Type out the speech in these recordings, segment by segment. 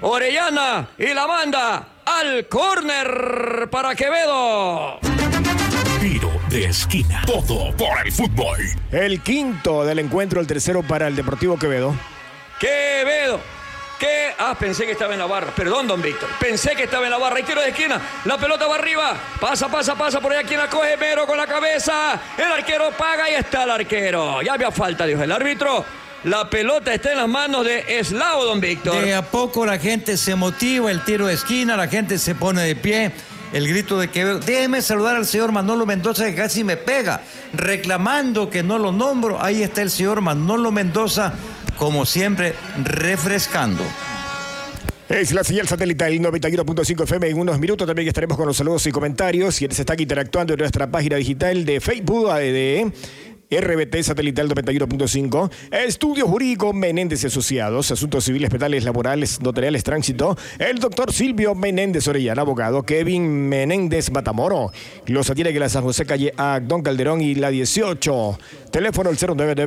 Orellana y la manda al córner para Quevedo. Tiro de esquina. Todo por el fútbol. El quinto del encuentro, el tercero para el Deportivo Quevedo. Quevedo. Pensé que estaba en la barra. Perdón, don Víctor. Pensé que estaba en la barra. Y tiro de esquina. La pelota va arriba. Pasa por allá. Quien la coge, Mero con la cabeza. El arquero paga y está el arquero. Ya había falta, dijo el árbitro. La pelota está en las manos de Eslao, don Víctor. De a poco la gente se motiva, el tiro de esquina, la gente se pone de pie. El grito de Quevedo. Déjeme saludar al señor Manolo Mendoza, que casi me pega, reclamando que no lo nombro. Ahí está el señor Manolo Mendoza, como siempre, refrescando. Es la señal satelital 91.5 FM. En unos minutos también estaremos con los saludos y comentarios. Quienes están interactuando en nuestra página digital de Facebook, de RBT Satelital 91.5, Estudio Jurídico Menéndez y Asociados, Asuntos Civiles, Penales, Laborales, Notariales, Tránsito, el doctor Silvio Menéndez Orellana, abogado, Kevin Menéndez Matamoros, los atiende que la San José, calle Don Calderón y la 18, teléfono el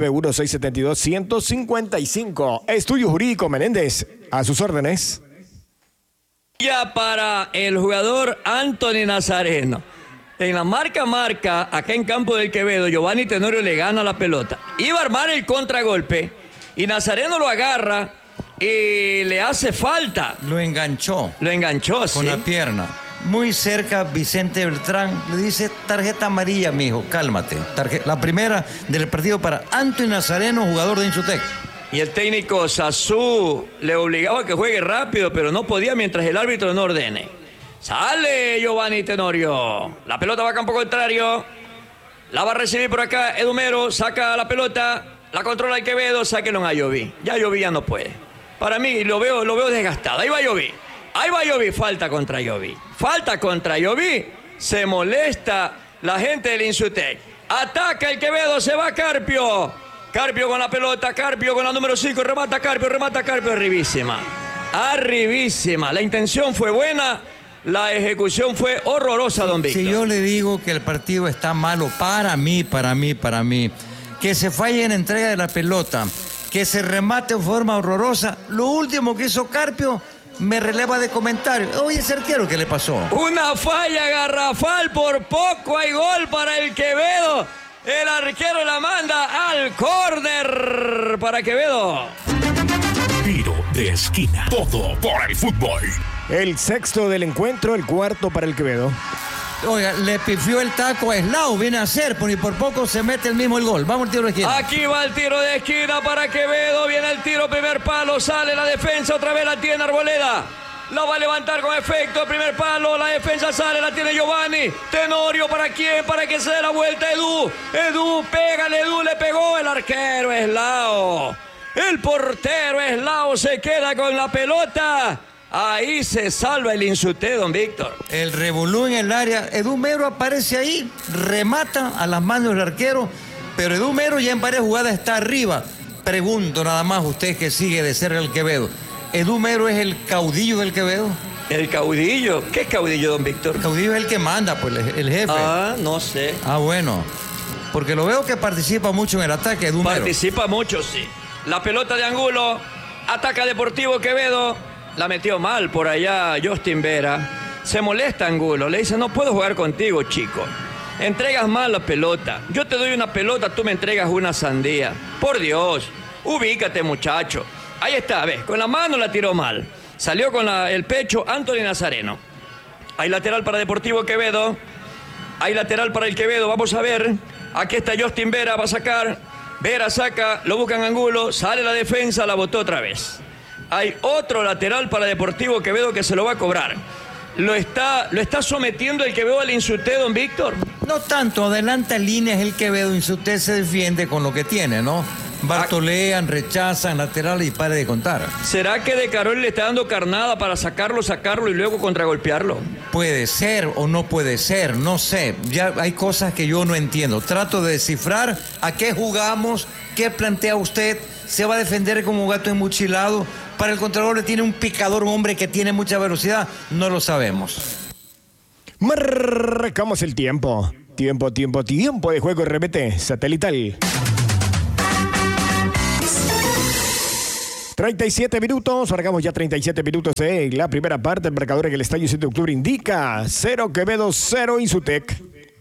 0991-672-155, Estudio Jurídico Menéndez, a sus órdenes. Ya para el jugador Anthony Nazareno. En la marca, acá en campo del Quevedo, Giovanni Tenorio le gana la pelota. Iba a armar el contragolpe y Nazareno lo agarra y le hace falta. Lo enganchó. Sí. Con la pierna. Muy cerca, Vicente Beltrán le dice: tarjeta amarilla, mijo, cálmate. La primera del partido para Anthony Nazareno, jugador de Inchotec. Y el técnico Sazú le obligaba a que juegue rápido, pero no podía mientras el árbitro no ordene. Sale Giovanni Tenorio. La pelota va a campo contrario. La va a recibir por acá Edumero. Saca la pelota. La controla el Quevedo. Sáquenlo a Llovi. Ya Llovi ya no puede. Para mí lo veo desgastado. Ahí va Llovi. Falta contra Llovi. Se molesta la gente del Insutec. Ataca el Quevedo. Se va Carpio. Carpio con la pelota. Carpio con la número 5. Remata Carpio. Arribísima. La intención fue buena. La ejecución fue horrorosa, don Víctor. Si yo le digo que el partido está malo para mí, que se falle en entrega de la pelota, que se remate en forma horrorosa, lo último que hizo Carpio me releva de comentario. Oye, ese arquero, ¿qué le pasó? Una falla garrafal, por poco hay gol para el Quevedo. El arquero la manda al córner para Quevedo. Tiro de esquina. Todo por el fútbol. El sexto del encuentro, el cuarto para el Quevedo. Oiga, le pifió el taco a Eslao, viene a hacer, y por poco se mete el gol. Vamos al tiro de esquina. Aquí va el tiro de esquina para Quevedo, viene el tiro, primer palo, sale la defensa, otra vez la tiene Arboleda. La va a levantar con efecto, primer palo, la defensa sale, la tiene Giovanni. Tenorio, ¿para quién? Para que se dé la vuelta Edu, pégale, Edu le pegó, el arquero Eslao. El portero Eslao se queda con la pelota. Ahí se salva el Insutec, don Víctor. El revolú en el área. Edu Mero aparece ahí, remata a las manos del arquero, pero Edu Mero ya en varias jugadas está arriba. Pregunto nada más, usted que sigue de cerca el Quevedo, ¿Edu Mero es el caudillo del Quevedo? ¿El caudillo? ¿Qué es caudillo, don Víctor? El caudillo es el que manda, pues, el jefe. No sé. Bueno, porque lo veo que participa mucho en el ataque, Edu Mero. Participa mucho, sí. La pelota de Angulo, ataca Deportivo Quevedo. La metió mal por allá Justin Vera. Se molesta Angulo. Le dice: no puedo jugar contigo, chico. Entregas mal la pelota. Yo te doy una pelota, tú me entregas una sandía. Por Dios, ubícate, muchacho. Ahí está, ves, con la mano la tiró mal. Salió con el pecho Anthony Nazareno. Hay lateral para Deportivo Quevedo. Hay lateral para el Quevedo. Vamos a ver. Aquí está Justin Vera, va a sacar. Vera saca, lo buscan Angulo. Sale la defensa, la botó otra vez. Hay otro lateral para Deportivo Quevedo que se lo va a cobrar. ¿Lo está sometiendo el Quevedo al Insutec, don Víctor? No tanto, adelanta líneas el Quevedo. Insutec se defiende con lo que tiene, ¿no? Bartolean, rechazan, lateral y pare de contar. ¿Será que De Carol le está dando carnada para sacarlo y luego contragolpearlo? Puede ser o no puede ser, no sé. Ya hay cosas que yo no entiendo. Trato de descifrar a qué jugamos, qué plantea usted. ¿Se va a defender como gato enmuchilado? Para el contragolpe tiene un picador, un hombre que tiene mucha velocidad. No lo sabemos. Marcamos el tiempo. Tiempo de juego RBT Satelital. 37 minutos, marcamos ya 37 minutos en la primera parte. El marcador en el Estadio 7 de Octubre indica 0 Quevedo, 0 Insutec.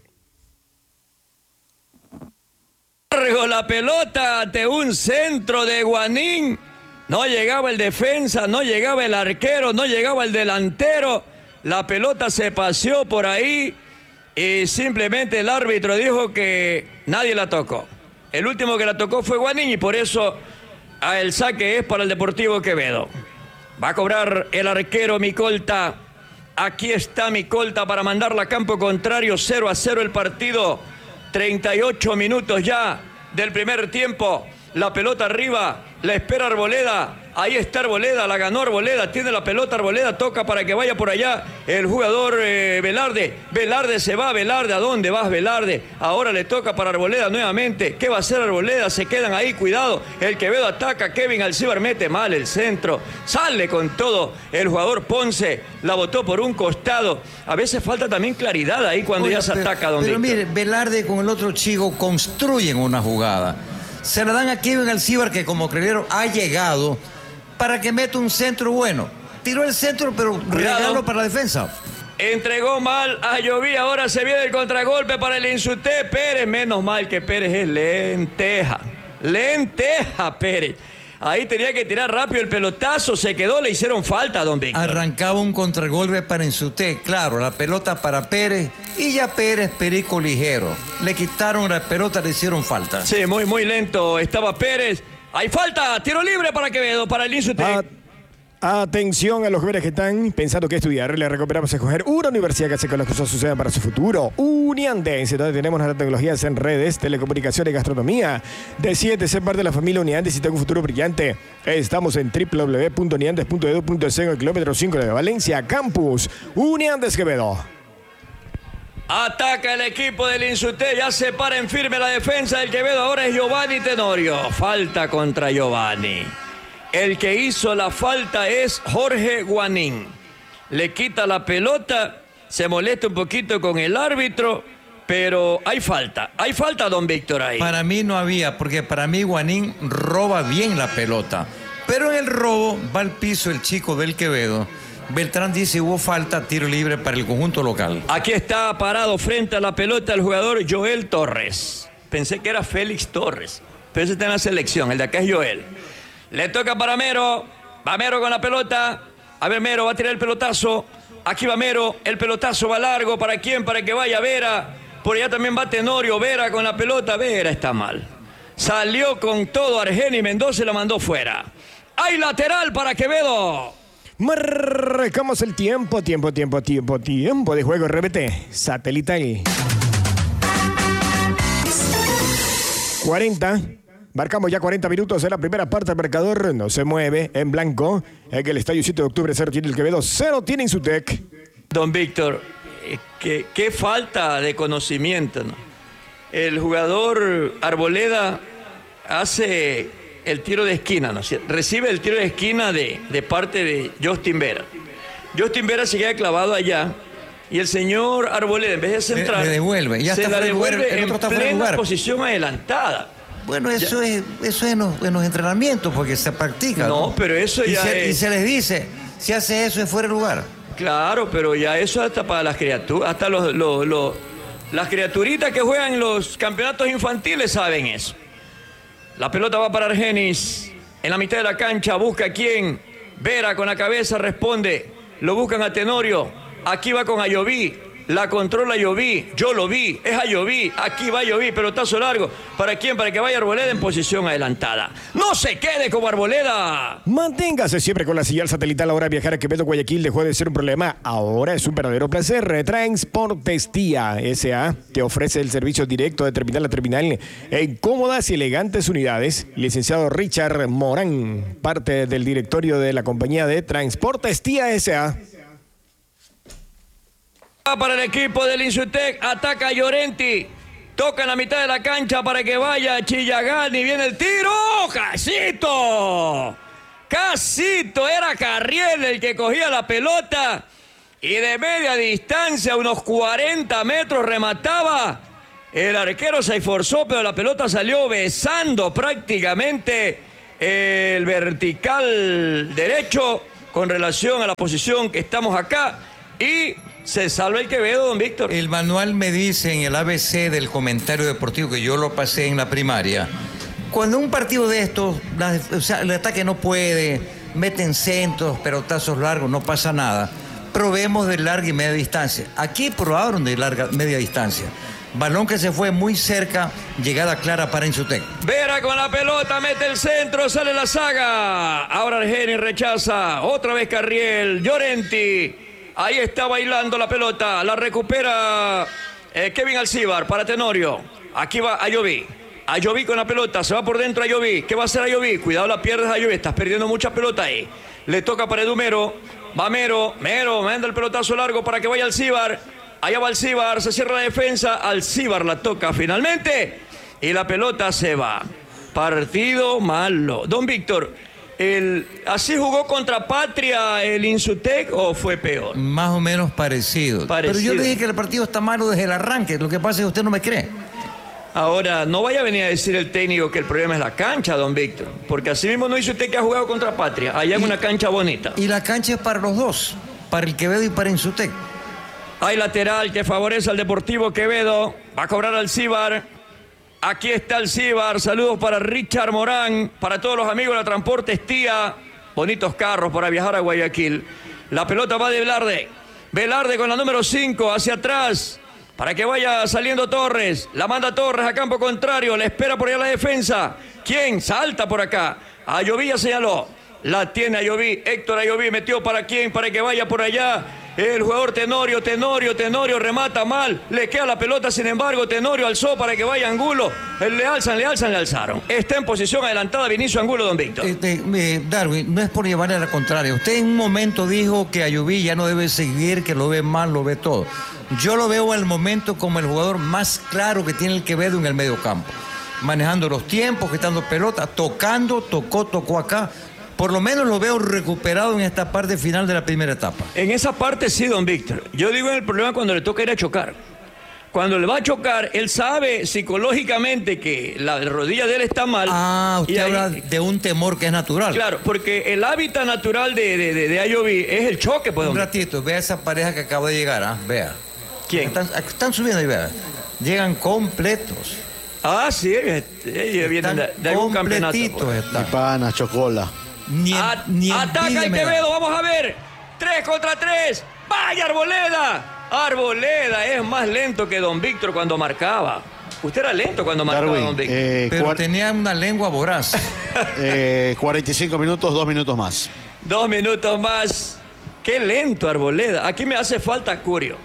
La pelota ante un centro de Guanín. No llegaba el defensa, no llegaba el arquero, no llegaba el delantero. La pelota se paseó por ahí y simplemente el árbitro dijo que nadie la tocó. El último que la tocó fue Guanín y por eso el saque es para el Deportivo Quevedo. Va a cobrar el arquero Micolta. Aquí está Micolta para mandarla a campo contrario. 0-0 el partido. 38 minutos ya del primer tiempo. La pelota arriba, la espera Arboleda. Ahí está Arboleda, la ganó Arboleda. Tiene la pelota Arboleda, toca para que vaya por allá el jugador Velarde. Velarde se va, Velarde. ¿A dónde vas, Velarde? Ahora le toca para Arboleda nuevamente. ¿Qué va a hacer Arboleda? Se quedan ahí, cuidado. El Quevedo ataca, Kevin Alcibar mete mal el centro. Sale con todo el jugador Ponce. La botó por un costado. A veces falta también claridad ahí cuando ya se ataca, don Pero Víctor. mire, Velarde con el otro chico construyen una jugada. Se la dan a Kevin Alcibar, que como creyero ha llegado para que meta un centro bueno. Tiró el centro, pero regalo para la defensa. Entregó mal a Lloví, ahora se viene el contragolpe para el Insutec. Pérez, menos mal que Pérez es lenteja. Lenteja, Pérez. Ahí tenía que tirar rápido el pelotazo, se quedó, le hicieron falta, don Víctor. Arrancaba un contragolpe para Insutec, claro, la pelota para Pérez, y ya Pérez, perico ligero. Le quitaron la pelota, le hicieron falta. Sí, muy lento estaba Pérez. Hay falta, tiro libre para Quevedo, para el Insutec. Atención a los jóvenes que están pensando que estudiar. Les recomendamos escoger una universidad que hace que las cosas sucedan para su futuro. Uniandes, donde tenemos las tecnologías en redes, telecomunicaciones y gastronomía. Decídete ser parte de la familia Uniandes y tenga un futuro brillante. Estamos en www.uniandes.edu.es en el kilómetro 5 de Valencia, Campus Uniandes Quevedo. Ataca el equipo del Insutec, ya se para en firme la defensa del Quevedo. Ahora es Giovanni Tenorio. Falta contra Giovanni. El que hizo la falta es Jorge Guanín. Le quita la pelota, se molesta un poquito con el árbitro, pero hay falta. Hay falta, don Víctor, ahí. Para mí no había, porque para mí Guanín roba bien la pelota. Pero en el robo va al piso el chico del Quevedo. Beltrán dice hubo falta, tiro libre para el conjunto local. Aquí está parado frente a la pelota el jugador Joel Torres. Pensé que era Félix Torres, pero ese está en la selección, el de acá es Joel. Le toca para Mero. Va Mero con la pelota. A ver, Mero va a tirar el pelotazo. Aquí va Mero. El pelotazo va largo. ¿Para quién? Para que vaya Vera. Por allá también va Tenorio. Vera con la pelota. Vera está mal. Salió con todo Argeni Mendoza y la mandó fuera. Hay lateral para Quevedo. Marcamos el tiempo de juego. RBT satelital. 40. Marcamos ya 40 minutos en la primera parte. El marcador no se mueve en blanco. En el Estadio 7 de Octubre, 0 tiene el Quevedo, 0 tiene Insutec. Don Víctor, qué falta de conocimiento, ¿no? El jugador Arboleda hace el tiro de esquina, ¿no? Recibe el tiro de esquina de parte de Justin Vera. Justin Vera se queda clavado allá y el señor Arboleda, en vez de centrar, le devuelve. Ya se está la devuelve el en otro está fuera de plena lugar. posición adelantada. Bueno, eso es en los entrenamientos, porque se practica. No, pero eso ya es... Y se les dice, si hace eso es fuera de lugar. Claro, pero ya eso hasta para las criaturas, hasta las criaturitas que juegan en los campeonatos infantiles saben eso. La pelota va para Argenis, en la mitad de la cancha, busca a quién. Vera con la cabeza responde, lo buscan a Tenorio, aquí va con Ayoví. La controla Lloví, yo lo vi, es a Lloví, aquí va Lloví, pelotazo largo. ¿Para quién? Para que vaya Arboleda en posición adelantada. ¡No se quede como Arboleda! Manténgase siempre con la señal satelital. Ahora viajar a Quevedo, Guayaquil dejó de ser un problema. Ahora es un verdadero placer. Transportestía S.A. te ofrece el servicio directo de terminal a terminal en cómodas y elegantes unidades. Licenciado Richard Morán, parte del directorio de la compañía de Transportestía S.A. Para el equipo del Insutec, ataca Llorenti, toca en la mitad de la cancha para que vaya Chillagani, viene el tiro, Casito, era Carriel el que cogía la pelota y de media distancia, unos 40 metros remataba, el arquero se esforzó pero la pelota salió besando prácticamente el vertical derecho con relación a la posición que estamos acá y se salva el Quevedo, don Víctor. El manual me dice en el ABC del comentario deportivo, que yo lo pasé en la primaria, cuando un partido de estos, el ataque no puede, meten centros, pelotazos largos, no pasa nada. Probemos de larga y media distancia. Aquí probaron de larga media distancia. Balón que se fue muy cerca, llegada clara para Insutec. Vera con la pelota, mete el centro, sale la saga. Ahora Argeni rechaza, otra vez Carriel, Llorenti. Ahí está bailando la pelota, la recupera Kevin Alcibar para Tenorio. Aquí va Ayoví. Ayoví con la pelota, se va por dentro Ayoví. ¿Qué va a hacer Ayoví? Cuidado, la pierdes Ayoví, estás perdiendo mucha pelota ahí. Le toca para Edumero, va Mero, manda el pelotazo largo para que vaya Alcibar. Allá va Alcibar, se cierra la defensa, Alcibar la toca finalmente y la pelota se va. Partido malo. Don Víctor, ¿así jugó contra Patria el Insutec o fue peor? Más o menos parecido. Pero yo le dije que el partido está malo desde el arranque, lo que pasa es que usted no me cree. Ahora, no vaya a venir a decir el técnico que el problema es la cancha, don Víctor, porque así mismo no dice usted que ha jugado contra Patria, allá en una cancha bonita. Y la cancha es para los dos, para el Quevedo y para Insutec. Hay lateral que favorece al Deportivo Quevedo, va a cobrar Alcibar. Aquí está Alcibar, saludos para Richard Morán, para todos los amigos de la Transporte Estía, bonitos carros para viajar a Guayaquil. La pelota va de Velarde, Velarde con la número 5 hacia atrás, para que vaya saliendo Torres, la manda Torres a campo contrario, le espera por allá la defensa. ¿Quién? Salta por acá. Ayoví ya señaló, la tiene Ayoví, Héctor Ayoví metió para quién, para que vaya por allá. El jugador Tenorio remata mal, le queda la pelota, sin embargo Tenorio alzó para que vaya Angulo, le alzaron. Está en posición adelantada Vinicio Angulo, don Víctor. Darwin, no es por llevarle a la contraria. Usted en un momento dijo que Ayoví ya no debe seguir, que lo ve mal, lo ve todo. Yo lo veo al momento como el jugador más claro que tiene el Quevedo en el medio campo. Manejando los tiempos, quitando pelota, tocó acá. Por lo menos lo veo recuperado en esta parte final de la primera etapa. En esa parte sí, don Víctor. Yo digo en el problema cuando le toca ir a chocar. Cuando le va a chocar, él sabe psicológicamente que la rodilla de él está mal. Usted habla de un temor que es natural. Claro, porque el hábitat natural de Ayoví es el choque. Pues, un ratito, vea esa pareja que acaba de llegar, vea. ¿Quién? Están subiendo ahí, vea. Llegan completos. Sí, ellos vienen de algún campeonato. Completitos están. Mi pana, Chocola. Ataca el Quevedo, vamos a ver. 3 contra 3. ¡Vaya Arboleda! Arboleda es más lento que don Víctor cuando marcaba. Usted era lento cuando marcaba, Darwin, don Víctor. Pero tenía una lengua voraz. 45 minutos, 2 minutos más. 2 minutos más. Qué lento Arboleda. Aquí me hace falta Curio.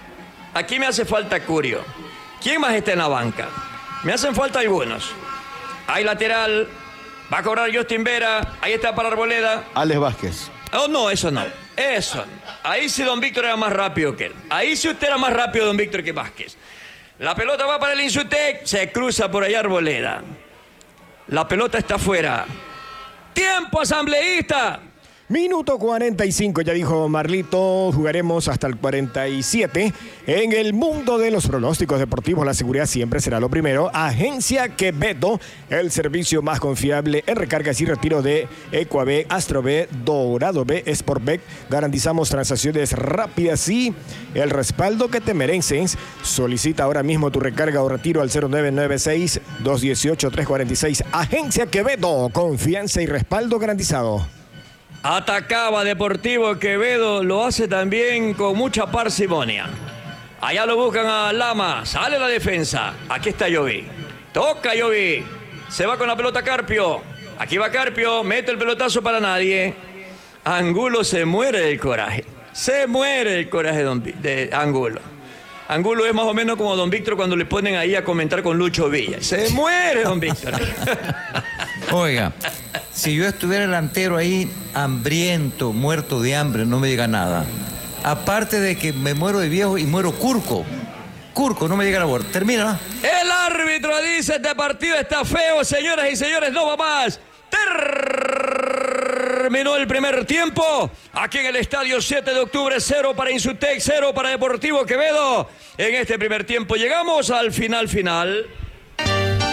¿Quién más está en la banca? Me hacen falta algunos. Hay lateral. Va a cobrar Justin Vera. Ahí está para Arboleda. Alex Vázquez. Oh, no, eso no. Ahí sí don Víctor era más rápido que él. Ahí sí usted era más rápido, don Víctor, que Vázquez. La pelota va para el Insutec. Se cruza por allá Arboleda. La pelota está afuera. ¡Tiempo, asambleísta! Minuto 45, ya dijo Marlito, jugaremos hasta el 47. En el mundo de los pronósticos deportivos, la seguridad siempre será lo primero. Agencia Quevedo, el servicio más confiable en recargas y retiro de Ecuabet, Astrobet, Dorado B, Sportbet. Garantizamos transacciones rápidas y el respaldo que te mereces. Solicita ahora mismo tu recarga o retiro al 0996-218-346. Agencia Quevedo, confianza y respaldo garantizado. Atacaba Deportivo Quevedo, lo hace también con mucha parsimonia. Allá lo buscan a Lama, sale la defensa. Aquí está Ayoví. Toca Ayoví. Se va con la pelota Carpio. Aquí va Carpio, mete el pelotazo para nadie. Angulo se muere del coraje. De Angulo. Angulo es más o menos como don Víctor cuando le ponen ahí a comentar con Lucho Villa. Se muere don Víctor. Oiga, si yo estuviera delantero ahí, hambriento, muerto de hambre, no me diga nada. Aparte de que me muero de viejo y muero curco. Curco, no me diga la voz. Termina. El árbitro dice: este partido está feo, señoras y señores, no va más. Terminó el primer tiempo. Aquí en el estadio 7 de octubre, 0 para Insutec, 0 para Deportivo Quevedo. En este primer tiempo llegamos al final.